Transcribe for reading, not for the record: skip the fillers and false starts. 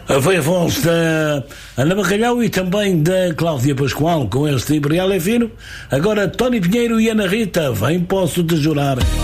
Foi a voz da Ana Bacalhau e também da Cláudia Pascoal com este Imperial é Fino. Agora Tony Pinheiro e Ana Rita, vem, posso te jurar.